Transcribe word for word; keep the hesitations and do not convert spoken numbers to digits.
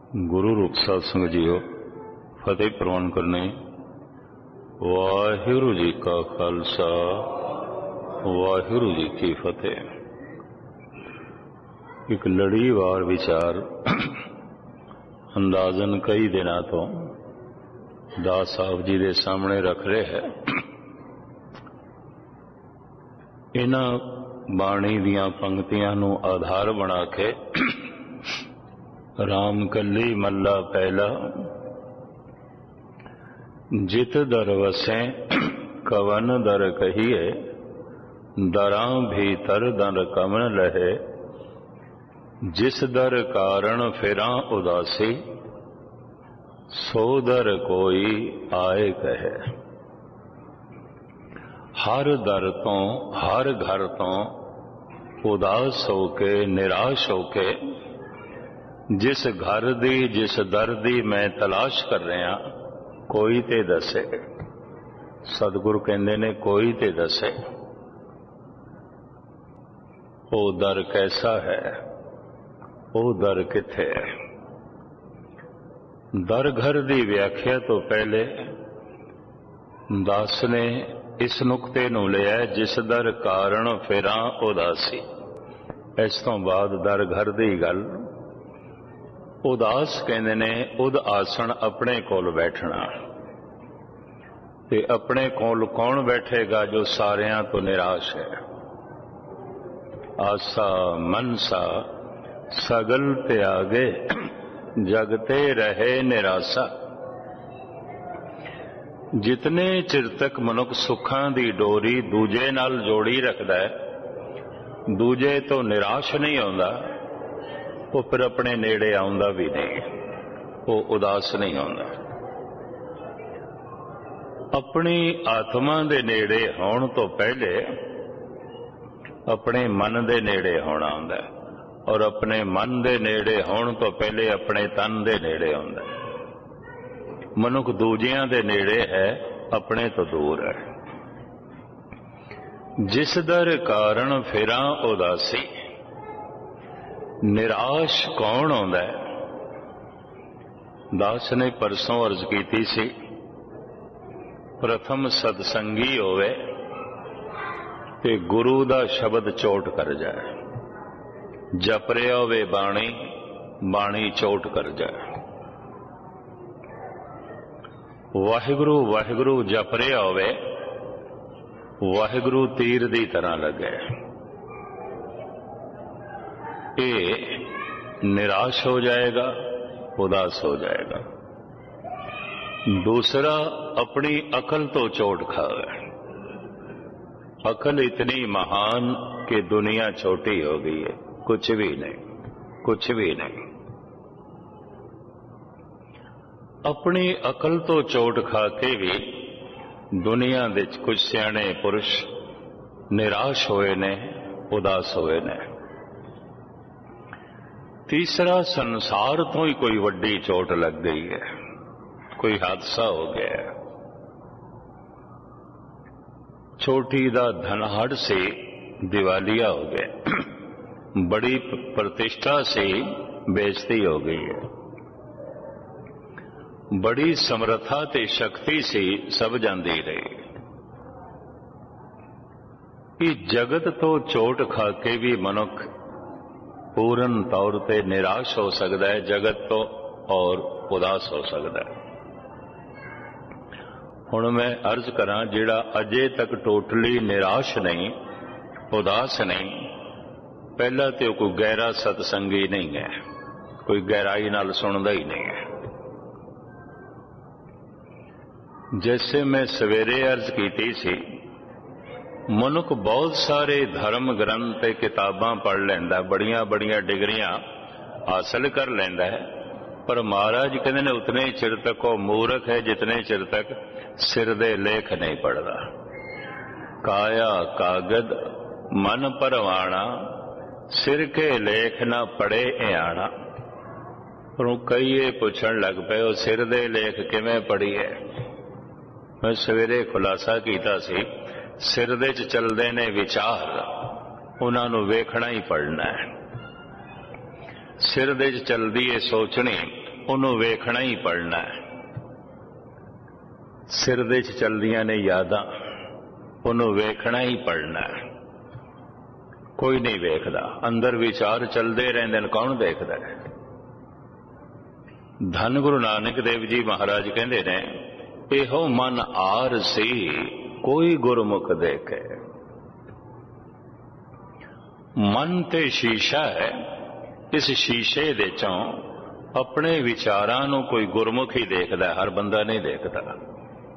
गुरु रूप साध संगत जीओ, फतेह प्रवान करने। वाहिगुरु जी का खालसा, वाहिगुरु जी की फतेह। एक लड़ीवार विचार अंदाजन कई दिनों तो दास साहब जी के सामने रख रहे है। इन्हां बाणी दियां पंक्तियां नूं आधार बना के राम कली मल्ला पहला, जित दर वसें कवन दर कहिए, दरां भीतर दर कवन लहे, जिस दर कारण फिरां उदासी, सो दर कोई आए कहे। हर दर तो हर घर तो उदास होके निराश होके जिस घर दी जिस दर दी मैं तलाश कर रहा, कोई ते दसे। सतगुरु कहते ने कोई ते दसे वो दर कैसा है, वो दर किथे है। दर घर की व्याख्या तो पहले दास ने इस नुकते नूं लिया, जिस दर कारण फिरां उदासी। इस तो बाद दर घर की गल। उदास कहते ने उद आसन अपने कोल बैठना, ते अपने कोल कौन बैठेगा जो सारियां तो निराश है। आसा मनसा सगल त्यागे, जगते रहे निराशा। जितने चिर तक मनुख सुखां दी डोरी दूजे नाल जोड़ी रखदा है, दूजे तो निराश नहीं होंदा, वो फिर अपने नेड़े आउंदा भी नहीं, वो उदास नहीं होंदा। अपनी आत्मा दे नेड़े होण तो पहले अपने मन दे नेड़े होना होंदा है, और अपने मन दे नेड़े होण तो पहले अपने तन दे नेड़े होंदा है। मनुख दूजियां दे नेड़े है, अपने तो दूर है। जिस दर कारण फिरां उदासी, निराश कौन आउंदा है। दास ने परसों अर्ज की सी, प्रथम सतसंगी होवे ते गुरु दा शब्द चोट कर जाए। जप रिहा होवे बाणी, बाणी चोट कर जाए। वाहिगुरु वाहिगुरु जप रिहा होवे, वाहिगुरु तीर दी तरह लगे। ये निराश हो जाएगा, उदास हो जाएगा। दूसरा अपनी अकल तो चोट खावे। अकल इतनी महान कि दुनिया छोटी हो गई है, कुछ भी नहीं, कुछ भी नहीं। अपनी अकल तो चोट खा के भी दुनिया दे कुछ सियाणे पुरुष निराश होए ने, उदास होए ने। तीसरा, संसार तो ही कोई वड्डी चोट लग गई है, कोई हादसा हो गया है। छोटी दा धनहड़ से दिवालिया हो गया, बड़ी प्रतिष्ठा से बेइज्जती हो गई है, बड़ी समर्था ते शक्ति से सब जांदी रही। ये जगत तो चोट खा के भी मनुख पूर्ण तौर पर निराश हो सकता है, जगत तो और उदास हो सकता है। हुण मैं अर्ज करा, जिहड़ा अजे तक टोटली निराश नहीं, उदास नहीं, पहला तो कोई गहरा सतसंगी नहीं है, कोई गहराई नाल सुनदा ही नहीं है। जैसे मैं सवेरे अर्ज की सी, मनुख बहुत सारे धर्म ग्रंथ किताबां पढ़ लेंदा, बड़िया बड़िया डिग्रियां हासिल कर लेंदा है, पर महाराज कहते ने उतने चिर तक वो मूर्ख है जितने चिर तक सिर दे लेख नहीं पढ़ता। काया कागद मन परवाना, सिर के लेख ना पढ़े आना। पर कई ये पूछण लग पे, वो सिर दे लेख किवें पढ़ी है। मैं सवेरे खुलासा कीता सी, सिर दे च चलदे ने विचार, उन्हां नूं वेखना ही पढ़ना है। सिर दे च चलदी है सोचनी, ਉਹਨੂੰ ਵੇਖਣਾ ਹੀ ਪੜਨਾ ਹੈ। ਸਿਰ ਦੇ 'ਚ ਚੱਲਦੀਆਂ ਨੇ ਯਾਦਾਂ, ਉਹਨੂੰ ਵੇਖਣਾ ਹੀ ਪੜਨਾ ਹੈ। ਕੋਈ ਨਹੀਂ ਵੇਖਦਾ, ਅੰਦਰ ਵਿਚਾਰ ਚੱਲਦੇ ਰਹਿੰਦੇ ਨੇ, ਕੌਣ ਦੇਖਦਾ ਹੈ? ਧੰਨ ਗੁਰੂ ਨਾਨਕ ਦੇਵ ਜੀ ਮਹਾਰਾਜ ਕਹਿੰਦੇ ਨੇ, ਇਹੋ ਮਨ ਆਰ ਸੀ ਕੋਈ ਗੁਰਮੁਖ ਦੇਖੇ। ਮਨ ਤੇ ਸ਼ੀਸ਼ਾ ਹੈ, ਇਸ ਸ਼ੀਸ਼ੇ ਦੇ ਚੋਂ ਆਪਣੇ ਵਿਚਾਰਾਂ ਨੂੰ ਕੋਈ ਗੁਰਮੁਖ ਹੀ ਦੇਖਦਾ, ਹਰ ਬੰਦਾ ਨਹੀਂ ਦੇਖਦਾ।